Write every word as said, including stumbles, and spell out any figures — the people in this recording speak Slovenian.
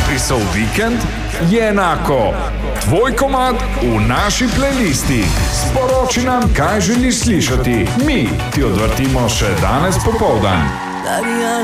Napisal vikend je enako tvoj komad v naši playlisti. Sporoči nam, kaj želiš slišati. Mi ti odvrtimo še danes popoldan. Daría